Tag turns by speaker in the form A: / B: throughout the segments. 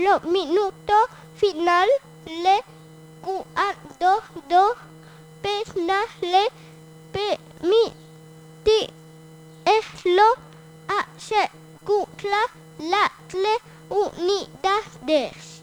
A: los minutos finales cuando dos penales permitieron asegurar las tres unidades.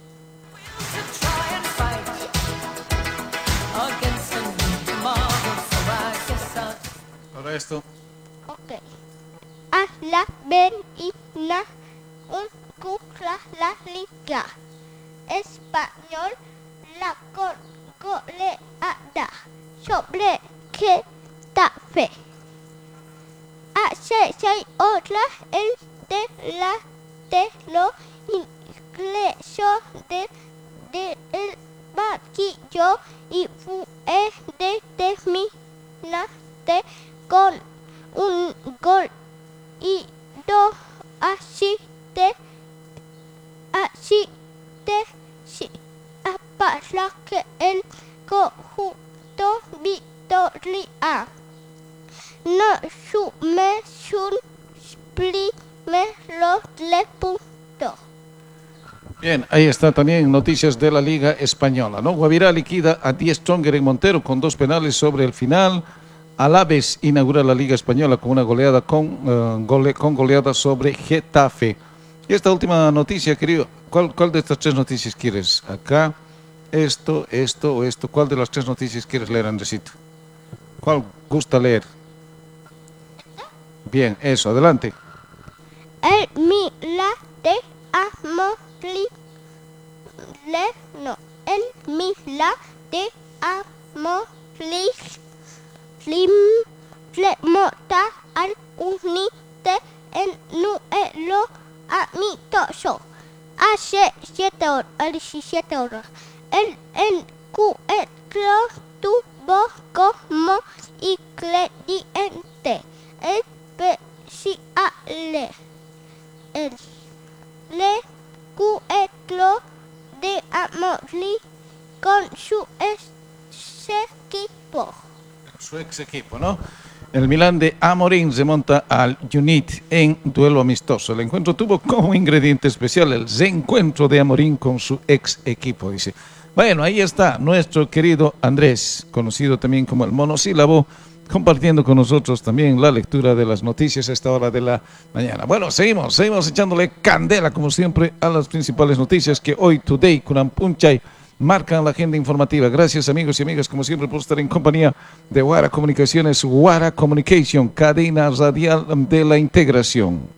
B: Ahora esto.
A: Ok. A la venida contra la Liga Española, la goleada sobre Getafe. Hace 6 horas el delantero ingreso del banquillo y fue determinante con un gol y 2 asistencias para que el conjunto victoria no sume sus primeros 3 puntos.
B: Bien, ahí está también noticias de la Liga Española, ¿no? Guavirá liquida a Die Stronger en Montero con 2 penales sobre el final. Alaves inaugura la Liga Española con una goleada con goleada sobre Getafe. Y esta última noticia, querido, ¿cuál de estas 3 noticias quieres? Acá, esto o esto. ¿Cuál de las 3 noticias quieres leer, Andresito? ¿Cuál gusta leer? Bien, eso, adelante.
A: El Milan de Amorim. El Milan de Amorim remonta al United en duelo amistoso. Hace 17 horas. El encuentro tuvo como ingrediente especial el encuentro de Amorim con su ex equipo.
B: Su ex equipo, ¿no? El Milan de Amorim se monta al United en duelo amistoso. El encuentro tuvo como ingrediente especial el reencuentro de Amorim con su ex equipo, dice. Bueno, ahí está nuestro querido Andrés, conocido también como el monosílabo, compartiendo con nosotros también la lectura de las noticias a esta hora de la mañana. Bueno, seguimos echándole candela, como siempre, a las principales noticias que hoy, today, Kunan Punchay, marcan la agenda informativa. Gracias, amigos y amigas, como siempre, por estar en compañía de Guara Comunicaciones, Guara Communication, cadena radial de la integración.